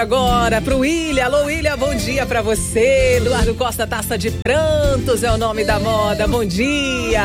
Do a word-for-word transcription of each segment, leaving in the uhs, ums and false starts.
Agora pro William. Alô, William, bom dia pra você. Eduardo Costa, Taça de Prantos é o nome da moda. Bom dia.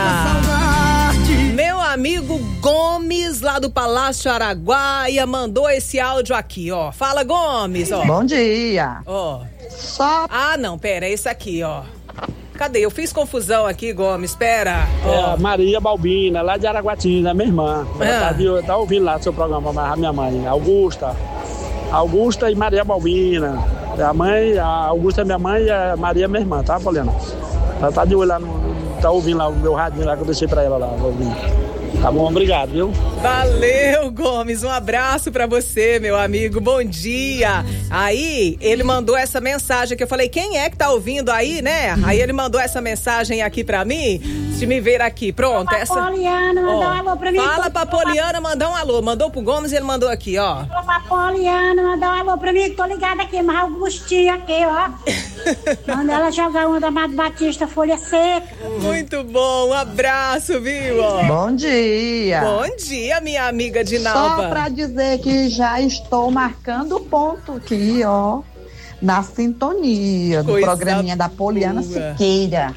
Meu amigo Gomes, lá do Palácio Araguaia, mandou esse áudio aqui, ó. Fala, Gomes, ó. Bom dia. Ó. Só... Ah, não, pera, é esse aqui, ó. Cadê? Eu fiz confusão aqui, Gomes, espera. É a Maria Balbina, lá de Araguatinga, minha irmã. Ela tá, de, tá ouvindo lá do seu programa, mas a minha mãe, Augusta. Augusta e Maria Balbina. A mãe, a Augusta é minha mãe e a Maria é minha irmã, tá, Poliana? Ela tá de olho lá, no, tá ouvindo lá o meu radinho lá que eu deixei pra ela lá, ouvindo. Tá bom, obrigado, viu? Valeu, Gomes, um abraço pra você, meu amigo, bom dia. Aí, ele mandou essa mensagem que eu falei, quem é que tá ouvindo aí, né? Aí ele mandou essa mensagem aqui pra mim, se me ver aqui, pronto. Fala essa... pra Poliana, mandar um alô pra mim. Fala pra Poliana mandar um alô, mandou pro Gomes e ele mandou aqui, ó. Fala pra Poliana, mandar um alô pra mim, que tô ligada aqui, mas Augustinha aqui, ó. Manda ela jogar uma da Amado Batista, folha seca. Muito bom, um abraço, viu? Ó. Bom dia. Bom dia, minha amiga Dinalva. Só pra dizer que já estou marcando ponto aqui, ó, na sintonia do Coisa programinha da Poliana boa. Siqueira.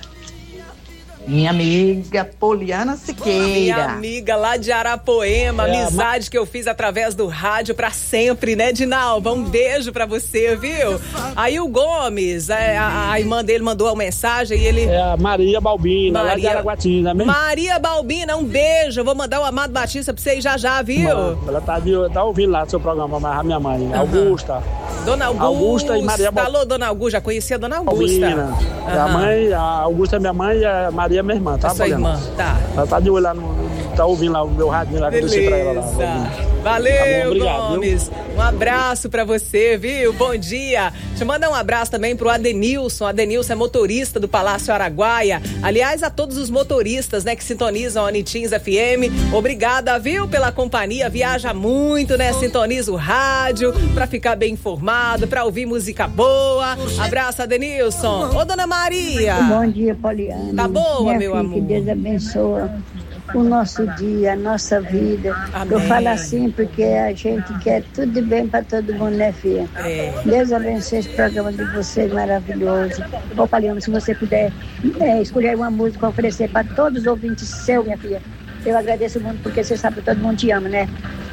Minha amiga Poliana Siqueira. Minha amiga lá de Arapoema, É, amizade ma... que eu fiz através do rádio pra sempre, né, Dinalva? Um beijo pra você, viu? Aí o Gomes, a, a, a irmã dele mandou uma mensagem e ele... É a Maria Balbina, Maria... lá de Araguatinga, mesmo? Maria Balbina, um beijo. Eu vou mandar o Amado Batista pra você já já, viu? Ela tá, de, tá ouvindo lá do seu programa, mas a minha mãe, uhum. Augusta. Dona Augusta. Augusta e Maria Balbina. Alô, Dona Augusta, já conhecia a Dona Augusta. Uhum. A mãe, a Augusta é minha mãe e a Maria é minha irmã, tá? A sua irmã, tá. Ela tá de olho lá, no, tá ouvindo lá o meu radinho lá que eu deixei pra ela lá. Valeu, tá bom, obrigado, Gomes. Viu? Um abraço pra você, viu? Bom dia. Deixa eu mandar um abraço também pro Adenilson. Adenilson é motorista do Palácio Araguaia. Aliás, a todos os motoristas, né, que sintonizam a Nitins F M. Obrigada, viu, pela companhia. Viaja muito, né? Sintoniza o rádio pra ficar bem informado, pra ouvir música boa. Abraço, Adenilson. Ô, Dona Maria. Bom dia, Poliana. Tá boa, Minha meu filha, amor. Que Deus abençoe o nosso dia, a nossa vida. Amém. Eu falo assim porque a gente quer tudo de bem para todo mundo, né, filha? É. Deus abençoe esse programa de vocês, maravilhoso. Ô, Poliana, se você puder é, escolher uma música para oferecer para todos os ouvintes seus, minha filha, eu agradeço muito porque você sabe que todo mundo te ama, né?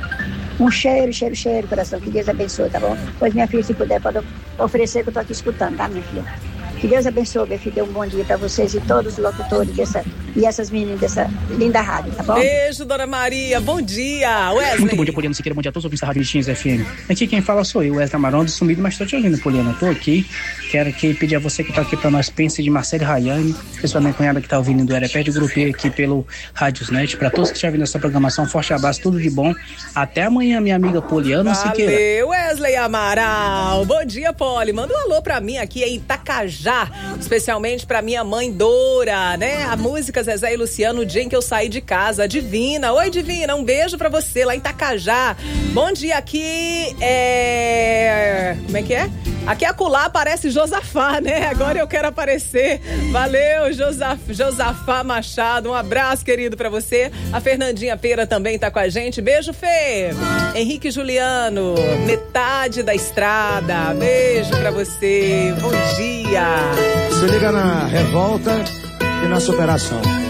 Um cheiro, cheiro, cheiro, coração. Que Deus abençoe, tá bom? Pois, minha filha, se puder, pode oferecer que eu tô aqui escutando, tá, minha filha? Que Deus abençoe, minha filha. Dê um bom dia pra vocês e todos os locutores dessa, e essas meninas dessa linda rádio, tá bom? Beijo, Dona Maria. Bom dia, Wesley. Muito bom dia, Poliana Siqueira. Bom dia a todos os ouvintes da Rádio Nitins F M. Aqui quem fala sou eu, Wesley Amarondo, sumido, mas tô te ouvindo, Poliana. Tô aqui. Quero aqui pedir a você que tá aqui pra nós, pense de Marcelo Rayane, pessoal minha cunhada que tá ouvindo do Arepé de Grupê aqui pelo Rádiosnet. Pra todos que estão ouvindo essa programação, um forte abraço, tudo de bom. Até amanhã, minha amiga Poliana Siqueira. Valeu, Wesley Amaral. Bom dia, Poli. Manda um alô pra mim aqui em Itacajá, especialmente pra minha mãe Dora, né? A música Zezé e Luciano, o dia em que eu saí de casa. Divina. Oi, Divina. Um beijo pra você lá em Itacajá. Bom dia aqui. É... Como é que é? Aqui acolá aparece Josafá, né? Agora eu quero aparecer. Valeu, Josaf... Josafá Machado. Um abraço, querido, pra você. A Fernandinha Pera também tá com a gente. Beijo, Fê. Henrique Juliano, metade da estrada. Beijo pra você. Bom dia. Se liga na revolta e na superação.